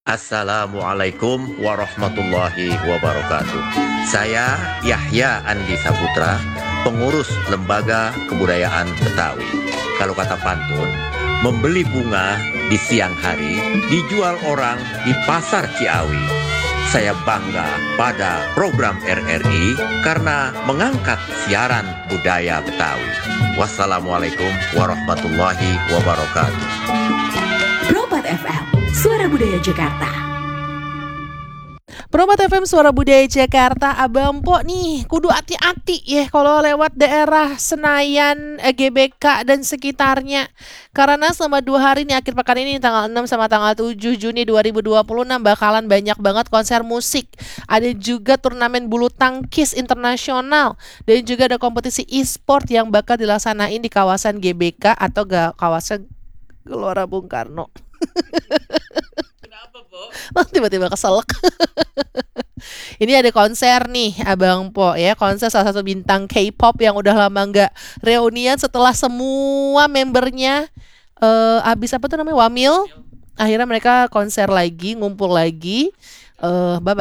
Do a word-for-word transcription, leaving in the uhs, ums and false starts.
Assalamualaikum warahmatullahi wabarakatuh. Saya Yahya Andi Saputra, pengurus Lembaga Kebudayaan Betawi. Kalau kata pantun, membeli bunga di siang hari, dijual orang di pasar Ciawi. Saya bangga pada program R R I karena mengangkat siaran budaya Betawi. Wassalamualaikum warahmatullahi wabarakatuh. Probat F M, Suara Budaya Jakarta. Probat F M Suara Budaya Jakarta. Abang Po nih kudu hati-hati ya kalau lewat daerah Senayan, G B K dan sekitarnya. Karena selama dua hari nih akhir pekan ini tanggal enam sama tanggal tujuh Juni dua ribu dua puluh enam bakalan banyak banget konser musik. Ada juga turnamen bulu tangkis internasional dan juga ada kompetisi e-sport yang bakal dilaksanain di kawasan G B K atau ga, kawasan Gelora Bung Karno. Oh, tiba-tiba keselak. Ini ada konser nih Abang Po ya, konser salah satu bintang K-pop yang udah lama nggak reunian setelah semua membernya uh, abis apa tuh namanya Wamil. Akhirnya mereka konser lagi, ngumpul lagi. Uh, bye bye.